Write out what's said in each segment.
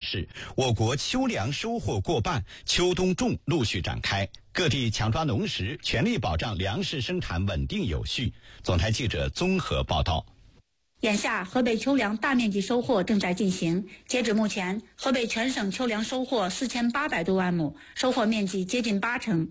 示，我国秋粮收获过半，秋冬种陆续展开，各地强抓农时，全力保障粮食生产稳定有序。总台记者综合报道。 眼下，河北秋粮大面积收获正在进行。截止目前，河北全省秋粮收获4800多万亩，收获面积接近80%。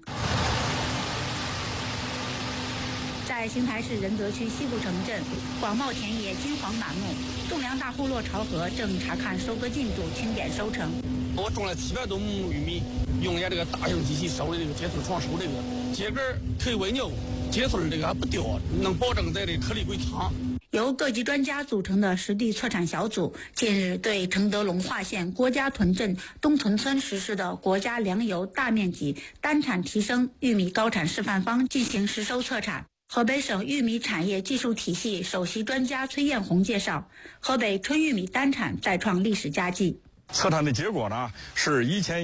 在邢台市仁泽区西部城镇，广袤田野金黄满目，种粮大户骆朝河正查看收割进度，清点收成。 我种了700多亩玉米，用人家这个大型机器收的这个接头床收这个秸秆可以喂牛，接头这个还不掉，能保证在这颗粒归汤。 由各级专家组成的实地测产小组近日对承德龙化县郭家屯镇东屯村实施的国家粮油大面积单产提升玉米高产示范方进行实收测产。河北省玉米产业技术体系首席专家崔艳红介绍，河北春玉米单产再创历史佳绩。 测产的结果呢是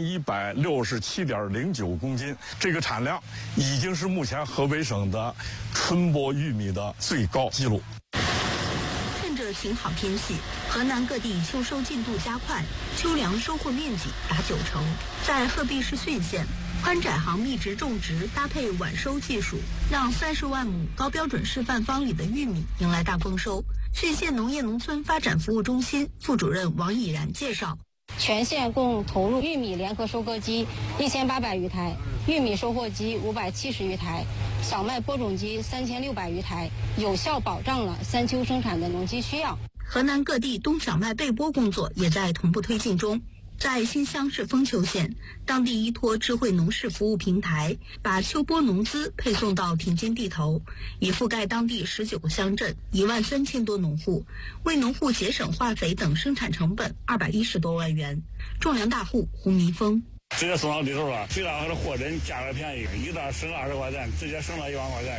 1167.09公斤，这个产量已经是目前河北省的春播玉米的最高纪录。 趁着晴好天气，河南各地秋收进度加快，秋粮收获面积达90%。在鹤壁市浚县，宽窄行密植种植搭配晚收技术，让30万亩高标准示范方里的玉米迎来大丰收。浚县农业农村发展服务中心副主任王以然介绍， 全县共投入玉米联合收割机1800余台，玉米收获机570余台，小麦播种机3600余台，有效保障了3秋生产的农机需要。 河南各地冬小麦备播工作也在同步推进中。在新乡市丰丘县，当地依托智慧农事服务平台，把秋播农资配送到田间地头，已覆盖当地19个乡镇13000多农户，为农户节省化肥等生产成本210多万元。种粮大户胡明峰， 直接送到地头了，最大的货真价格便宜，一袋省20块钱，直接省了1万块钱。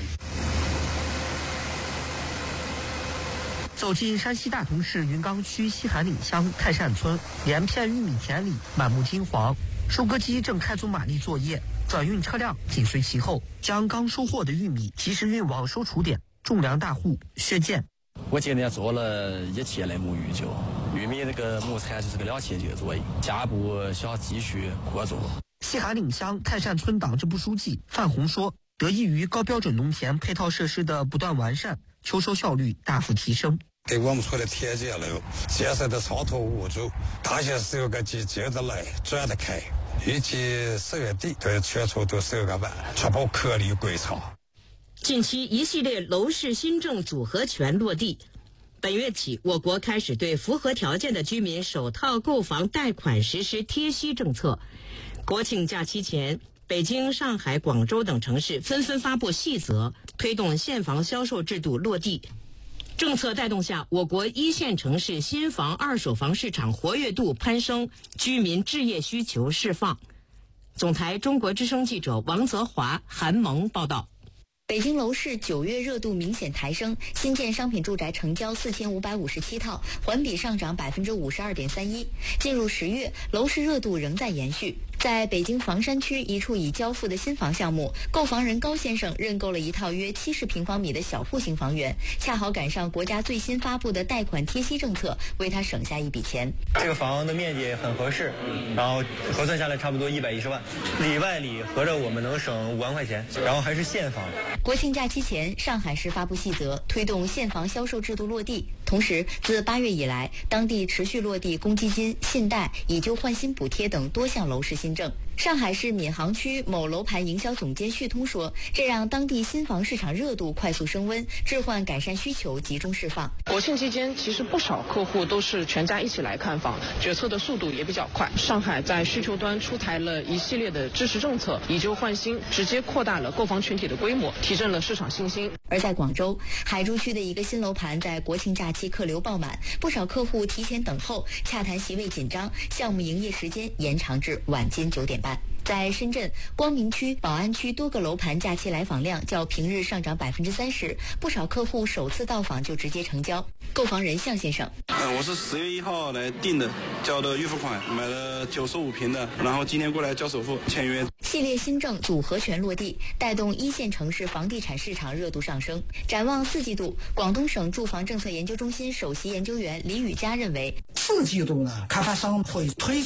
走进山西大同市云冈区西韩岭乡泰善村，连片玉米田里满目金黄，收割机正开足马力作业，转运车辆紧随其后，将刚收获的玉米及时运往收储点。种粮大户薛建， 我今年做了17类沐浴酒，玉米那个亩产是个2千斤左右，下一步想继续扩做。 西韩岭乡泰善村党支部书记范红说，得益于高标准农田配套设施的不断完善，秋收效率大幅提升。 给我们村的田间路建设的畅通无阻，大些收割机接得来转得开，预计10月底对全村都收割完，确保颗粒归仓。 近期一系列楼市新政组合拳落地，本月起，我国开始对符合条件的居民首套购房贷款实施贴息政策。国庆假期前，北京、上海、广州等城市纷纷发布细则，推动现房销售制度落地。政策带动下，我国1线城市新房、二手房市场活跃度攀升，居民置业需求释放。总台中国之声记者王泽华、韩萌报道。 北京楼市9月热度明显抬升，新建商品住宅成交4557套，环比上涨52.31%。进入10月，楼市热度仍在延续。在北京房山区一处已交付的新房项目，购房人高先生认购了一套约70平方米的小户型房源，恰好赶上国家最新发布的贷款贴息政策，为他省下一笔钱。 这个房的面积很合适，然后核算下来差不多110万，里外里合着我们能省5万块钱，然后还是现房。 国庆假期前，上海市发布细则，推动现房销售制度落地。同时，自8月以来，当地持续落地公积金、信贷、以旧换新补贴等多项楼市新政。上海市闵行区某楼盘营销总监旭通说，这让当地新房市场热度快速升温，置换改善需求集中释放。 国庆期间，其实不少客户都是全家一起来看房，决策的速度也比较快。上海在需求端出台了一系列的支持政策，以旧换新，直接扩大了购房群体的规模，提振了市场信心。 而在广州海珠区的一个新楼盘，在国庆假期客流爆满，不少客户提前等候，洽谈席位紧张，项目营业时间延长至晚间9点半。在深圳光明区、宝安区多个楼盘假期来访量较平日上涨30%，不少客户首次到访就直接成交。购房人向先生， 我是10月1号来订的，交的预付款，买了95平的，然后今天过来交首付签约。 系列新政组合拳落地，带动1线城市房地产市场热度上升。展望4季度，广东省住房政策研究中心首席研究员李宇佳认为， 4季度呢，开发商会推